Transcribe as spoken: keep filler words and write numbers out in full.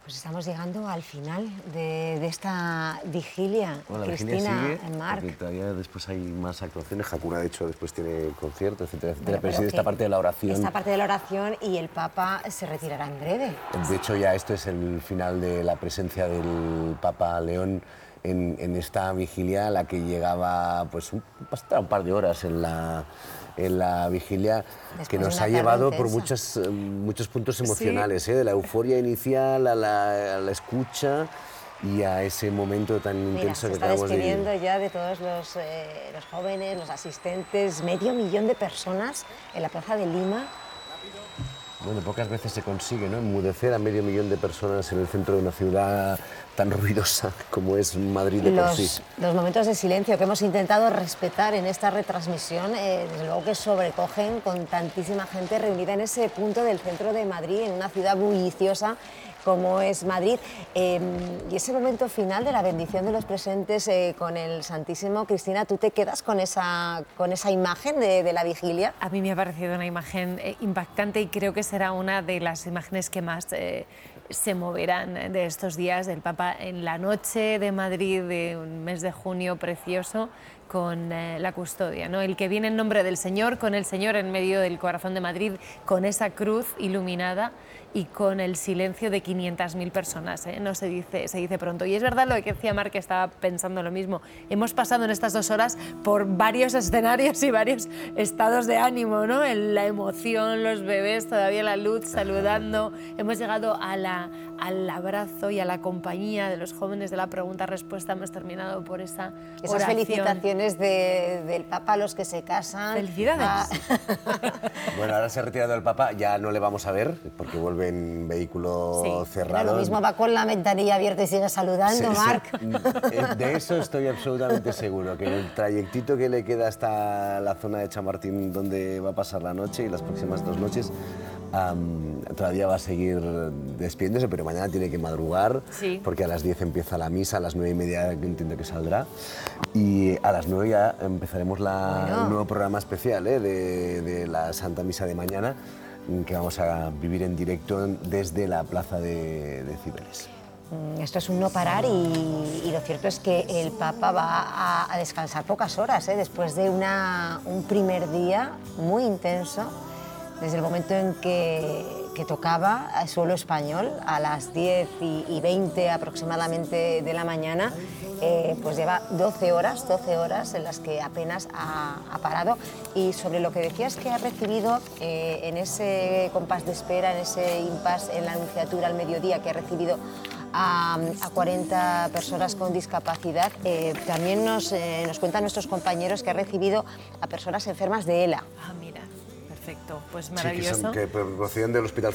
Pues estamos llegando al final de, de esta vigilia, bueno, la Cristina, vigilia sigue, Marc. porque todavía después hay más actuaciones. Hakuna, de hecho, después tiene concierto, etcétera, etcétera. Bueno, pero pero sí de esta que parte de la oración. Esta parte de la oración y el Papa se retirará en breve. De hecho, ya esto es el final de la presencia del Papa León en, en esta vigilia, a la que llegaba pues un, hasta un par de horas en la, en la vigilia, Después que de nos una ha tarde llevado por intensa. muchos, eh, muchos puntos emocionales, sí. ¿eh? De la euforia inicial a la, a la escucha y a ese momento tan Mira, intenso se que está acabamos de despidiendo vivir. ya de todos los, eh, los jóvenes, los asistentes, medio millón de personas en la Plaza de Lima. Bueno, pocas veces se consigue, ¿no?, enmudecer a medio millón de personas en el centro de una ciudad tan ruidosa como es Madrid de por sí. Los, los momentos de silencio que hemos intentado respetar en esta retransmisión, eh, desde luego que sobrecogen con tantísima gente reunida en ese punto del centro de Madrid, en una ciudad bulliciosa como es Madrid. Eh, y ese momento final de la bendición de los presentes eh, con el Santísimo, Cristina, ¿tú te quedas con esa, con esa imagen de, de la vigilia? A mí me ha parecido una imagen eh, impactante y creo que será una de las imágenes que más eh, se moverán de estos días del Papa en la noche de Madrid de un mes de junio precioso con eh, la custodia, ¿no? El que viene en nombre del Señor, con el Señor en medio del corazón de Madrid, con esa cruz iluminada y con el silencio de quinientas mil personas, ¿eh? No se dice, se dice pronto. Y es verdad lo que decía Marc, que estaba pensando lo mismo. Hemos pasado en estas dos horas por varios escenarios y varios estados de ánimo, ¿no? La emoción, los bebés, todavía la luz, saludando. Hemos llegado a la, al abrazo y a la compañía de los jóvenes de la pregunta-respuesta. Hemos terminado por esa Esas oración. felicitaciones de, del Papa a los que se casan. Felicidades. Ah. Bueno, ahora se ha retirado el Papa, ya no le vamos a ver, porque vuelve en vehículo Sí. cerrado. Lo mismo va con la ventanilla abierta y sigue saludando, Sí, Marc. sí. De eso estoy absolutamente seguro, que el trayectito que le queda hasta la zona de Chamartín, donde va a pasar la noche y las próximas dos noches, um, todavía va a seguir despidiéndose, pero mañana tiene que madrugar, Sí. porque a las diez empieza la misa, a las nueve y media entiendo que saldrá, y a las nueve ya empezaremos la, Bueno. el nuevo programa especial, ¿eh?, de, de la Santa Misa de mañana, que vamos a vivir en directo desde la plaza de, de Cibeles. Esto es un no parar y, y lo cierto es que el Papa va a, a descansar pocas horas, ¿eh? Después de una, un primer día muy intenso, desde el momento en que, que tocaba el suelo español a las diez y veinte aproximadamente de la mañana, eh, pues lleva doce horas, doce horas en las que apenas ha, ha parado. Y sobre lo que decías que ha recibido eh, en ese compás de espera, en ese impasse en la Anunciatura al mediodía, que ha recibido a, a cuarenta personas con discapacidad, eh, también nos, eh, nos cuentan nuestros compañeros que ha recibido a personas enfermas de ELA. Ah, mira, perfecto, pues Sí, que, maravilloso. son, que proceden del Hospital